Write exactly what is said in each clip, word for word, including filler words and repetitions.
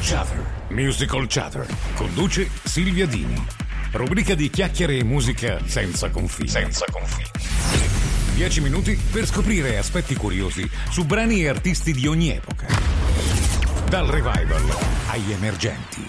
Chatter. Musical Chatter. Conduce Silvia Dini. Rubrica di chiacchiere e musica senza confini. Senza confini. Dieci minuti per scoprire aspetti curiosi su brani e artisti di ogni epoca. Dal revival agli emergenti.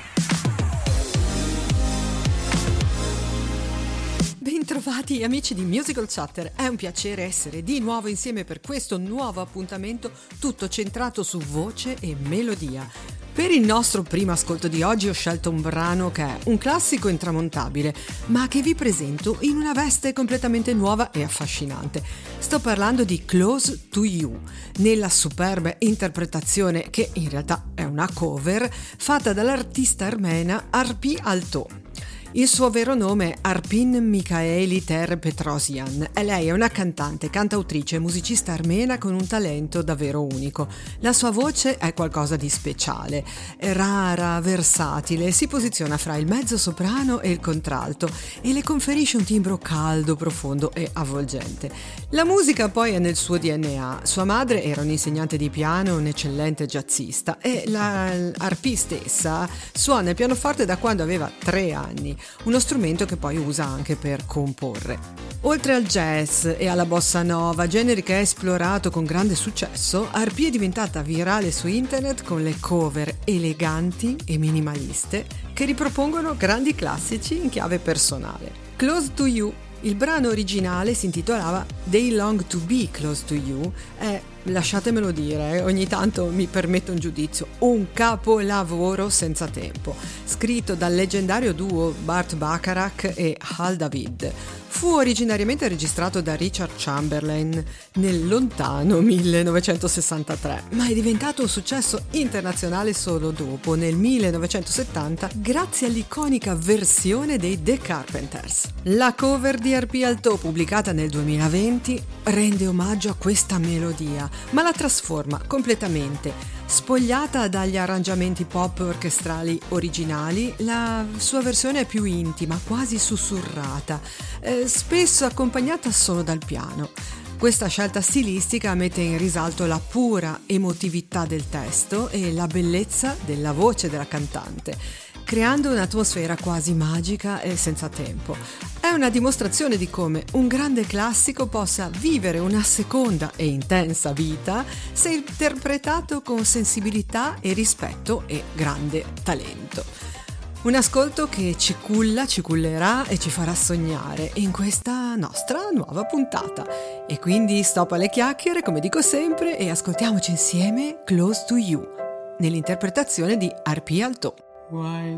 Bentrovati amici di Musical Chatter, è un piacere essere di nuovo insieme per questo nuovo appuntamento tutto centrato su voce e melodia. Per il nostro primo ascolto di oggi ho scelto un brano che è un classico intramontabile, ma che vi presento in una veste completamente nuova e affascinante. Sto parlando di Close to You, nella superba interpretazione, che in realtà è una cover, fatta dall'artista armena Arpi Alto. Il suo vero nome è Arpin Mikaeli Ter Petrosyan e lei è una cantante, cantautrice e musicista armena con un talento davvero unico. La sua voce è qualcosa di speciale, è rara, versatile, si posiziona fra il mezzo soprano e il contralto e le conferisce un timbro caldo, profondo e avvolgente. La musica poi è nel suo D N A. Sua madre era un'insegnante di piano, un eccellente jazzista e la Arpi stessa suona il pianoforte da quando aveva tre anni. Uno strumento che poi usa anche per comporre. Oltre al jazz e alla bossa nova, generi che ha esplorato con grande successo, Arpi è diventata virale su internet con le cover eleganti e minimaliste che ripropongono grandi classici in chiave personale. Close to You. Il brano originale si intitolava They Long to Be Close to You e, lasciatemelo dire, ogni tanto mi permetto un giudizio, un capolavoro senza tempo, scritto dal leggendario duo Burt Bacharach e Hal David. Fu originariamente registrato da Richard Chamberlain nel lontano millenovecentosessantatré, ma è diventato un successo internazionale solo dopo, nel millenovecentosettanta, grazie all'iconica versione dei The Carpenters. La cover di Arpi Alto, pubblicata nel duemilaventi, rende omaggio a questa melodia, ma la trasforma completamente. Spogliata dagli arrangiamenti pop orchestrali originali, la sua versione è più intima, quasi sussurrata, eh, spesso accompagnata solo dal piano. Questa scelta stilistica mette in risalto la pura emotività del testo e la bellezza della voce della cantante, creando un'atmosfera quasi magica e senza tempo. È una dimostrazione di come un grande classico possa vivere una seconda e intensa vita se interpretato con sensibilità e rispetto e grande talento. Un ascolto che ci culla, ci cullerà e ci farà sognare in questa nostra nuova puntata. E quindi stop alle chiacchiere, come dico sempre, e ascoltiamoci insieme Close to You, nell'interpretazione di Arpi Alto.